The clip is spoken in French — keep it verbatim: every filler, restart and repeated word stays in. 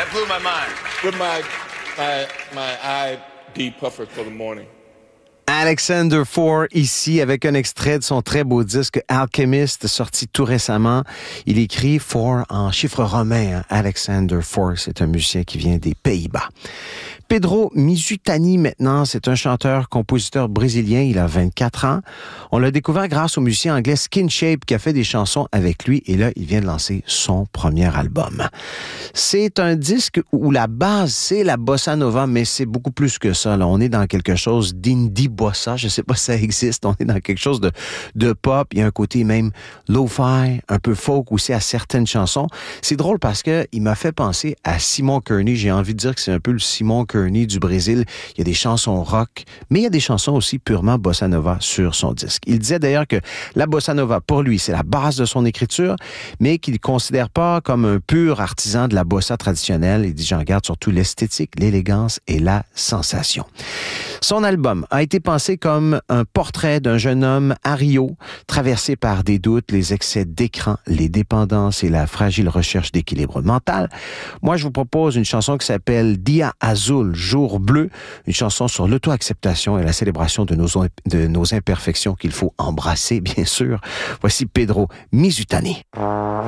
blew my mind. With my, my, my I D puffer for the morning. Alexander Four, ici, avec un extrait de son très beau disque Alchemist, sorti tout récemment. Il écrit Four en chiffres romains. Hein. Alexander Four, c'est un musicien qui vient des Pays-Bas. Pedro Mizutani, maintenant, c'est un chanteur-compositeur brésilien. Il a vingt-quatre ans. On l'a découvert grâce au musicien anglais Skin Shape qui a fait des chansons avec lui. Et là, il vient de lancer son premier album. C'est un disque où la base, c'est la bossa nova, mais c'est beaucoup plus que ça. Là. On est dans quelque chose d'indie bossa. Je sais pas si ça existe. On est dans quelque chose de, de pop. Il y a un côté même lo-fi, un peu folk aussi à certaines chansons. C'est drôle parce que il m'a fait penser à Simon Kearney. J'ai envie de dire que c'est un peu le Simon Kearney du Brésil. Il y a des chansons rock, mais il y a des chansons aussi purement bossa nova sur son disque. Il disait d'ailleurs que la bossa nova, pour lui, c'est la base de son écriture, mais qu'il ne considère pas comme un pur artisan de la bossa traditionnelle. Il dit, j'en garde surtout l'esthétique, l'élégance et la sensation. Son album a été pensé comme un portrait d'un jeune homme à Rio, traversé par des doutes, les excès d'écran, les dépendances et la fragile recherche d'équilibre mental. Moi, je vous propose une chanson qui s'appelle Dia Azul, Jour bleu, une chanson sur l'auto-acceptation et la célébration de nos, de nos imperfections qu'il faut embrasser, bien sûr. Voici Pedro Mizutani.